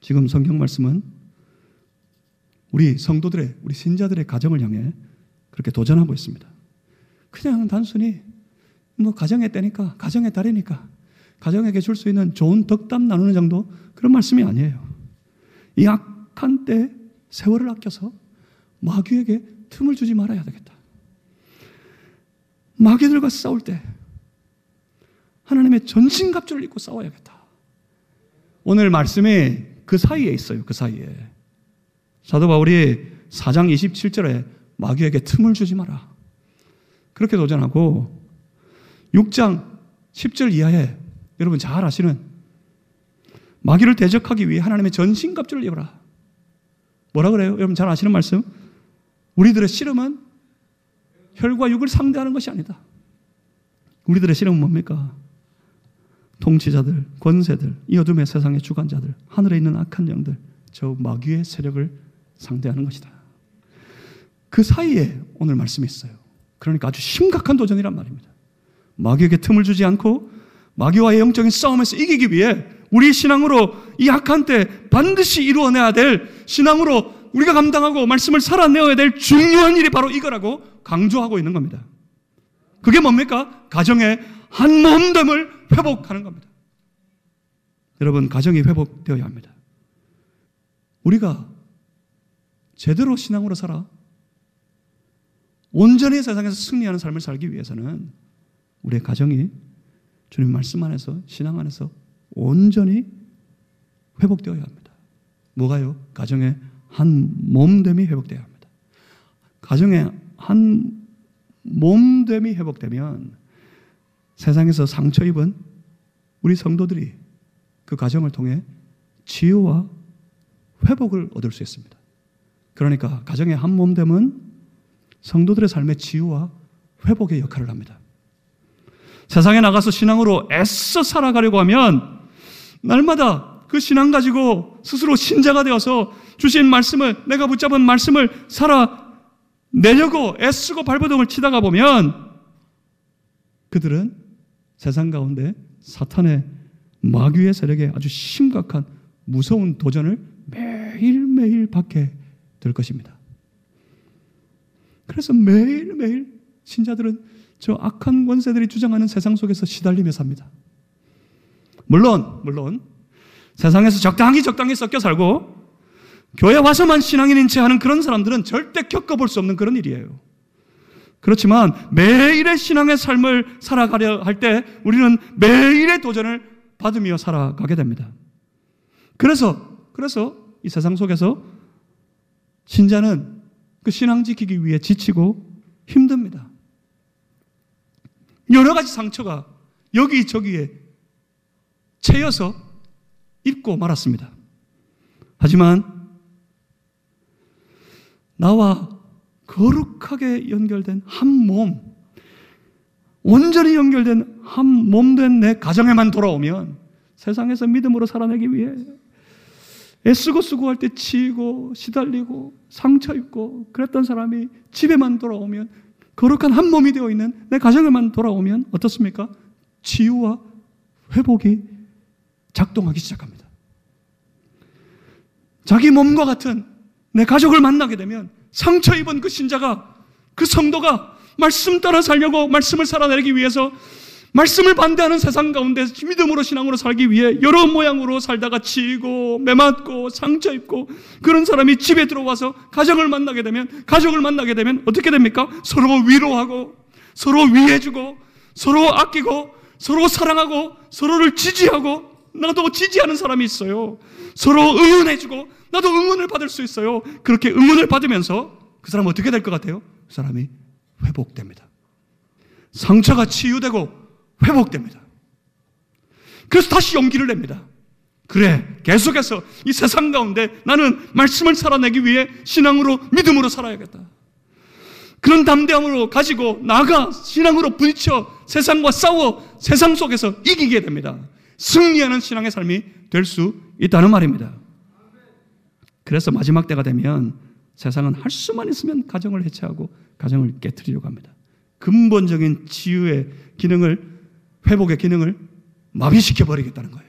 지금 성경 말씀은 우리 성도들의, 우리 신자들의 가정을 향해 그렇게 도전하고 있습니다. 그냥 단순히 가정의 때니까, 가정의 달이니까 가정에게 줄 수 있는 좋은 덕담 나누는 정도, 그런 말씀이 아니에요. 이 악한 때 세월을 아껴서 마귀에게 틈을 주지 말아야 되겠다. 마귀들과 싸울 때 하나님의 전신갑주를 입고 싸워야겠다. 오늘 말씀이 그 사이에 있어요. 그 사이에. 사도 바울이 4장 27절에 마귀에게 틈을 주지 마라, 그렇게 도전하고, 6장 10절 이하에 여러분 잘 아시는 마귀를 대적하기 위해 하나님의 전신갑주를 입어라. 뭐라 그래요? 여러분 잘 아시는 말씀. 우리들의 씨름은 혈과 육을 상대하는 것이 아니다. 우리들의 씨름은 뭡니까? 통치자들, 권세들, 이 어둠의 세상의 주관자들, 하늘에 있는 악한 영들, 저 마귀의 세력을 상대하는 것이다. 그 사이에 오늘 말씀이 있어요. 그러니까 아주 심각한 도전이란 말입니다. 마귀에게 틈을 주지 않고 마귀와의 영적인 싸움에서 이기기 위해 우리 신앙으로 이 악한 때 반드시 이루어내야 될, 신앙으로 우리가 감당하고 말씀을 살아내어야 될 중요한 일이 바로 이거라고 강조하고 있는 겁니다. 그게 뭡니까? 가정의 한 몸됨을 회복하는 겁니다. 여러분, 가정이 회복되어야 합니다. 우리가 제대로 신앙으로 살아 온전히 세상에서 승리하는 삶을 살기 위해서는 우리의 가정이 주님 말씀 안에서, 신앙 안에서 온전히 회복되어야 합니다. 뭐가요? 가정의 한 몸됨이 회복되어야 합니다. 가정의 한 몸됨이 회복되면 세상에서 상처 입은 우리 성도들이 그 가정을 통해 치유와 회복을 얻을 수 있습니다. 그러니까 가정의 한 몸됨은 성도들의 삶의 치유와 회복의 역할을 합니다. 세상에 나가서 신앙으로 애써 살아가려고 하면 날마다 그 신앙 가지고 스스로 신자가 되어서 주신 말씀을, 내가 붙잡은 말씀을 살아내려고 애쓰고 발버둥을 치다가 보면 그들은 세상 가운데 사탄의 마귀의 세력에 아주 심각한 무서운 도전을 매일매일 받게 될 것입니다. 그래서 매일매일 신자들은 저 악한 권세들이 주장하는 세상 속에서 시달리며 삽니다. 물론 세상에서 적당히 섞여 살고 교회 와서만 신앙인인 채 하는 그런 사람들은 절대 겪어볼 수 없는 그런 일이에요. 그렇지만 매일의 신앙의 삶을 살아가려 할 때 우리는 매일의 도전을 받으며 살아가게 됩니다. 그래서 이 세상 속에서 신자는 그 신앙 지키기 위해 지치고 힘듭니다. 여러 가지 상처가 여기저기에 채여서 입고 말았습니다. 하지만 나와 거룩하게 연결된 한 몸, 온전히 연결된 한 몸된 내 가정에만 돌아오면 세상에서 믿음으로 살아내기 위해 애쓰고 수고할 때 치이고 시달리고 상처 입고 그랬던 사람이 집에만 돌아오면, 거룩한 한 몸이 되어 있는 내 가정에만 돌아오면 어떻습니까? 치유와 회복이 작동하기 시작합니다. 자기 몸과 같은 내 가족을 만나게 되면 상처 입은 그 신자가, 그 성도가 말씀 따라 살려고, 말씀을 살아내기 위해서 말씀을 반대하는 세상 가운데 믿음으로 신앙으로 살기 위해 여러 모양으로 살다가 치이고 매맞고 상처 입고 그런 사람이 집에 들어와서 가족을 만나게 되면 어떻게 됩니까? 서로 위로하고 서로 위해주고 서로 아끼고 서로 사랑하고 서로를 지지하고, 나도 지지하는 사람이 있어요. 서로 응원해주고 나도 응원을 받을 수 있어요. 그렇게 응원을 받으면서 그 사람은 어떻게 될 것 같아요? 그 사람이 회복됩니다. 상처가 치유되고 회복됩니다. 그래서 다시 용기를 냅니다. 그래, 계속해서 이 세상 가운데 나는 말씀을 살아내기 위해 신앙으로 믿음으로 살아야겠다. 그런 담대함으로 가지고 나가 신앙으로 부딪혀 세상과 싸워 세상 속에서 이기게 됩니다. 승리하는 신앙의 삶이 될 수 있다는 말입니다. 그래서 마지막 때가 되면 세상은 할 수만 있으면 가정을 해체하고 가정을 깨트리려고 합니다. 근본적인 치유의 기능을, 회복의 기능을 마비시켜 버리겠다는 거예요.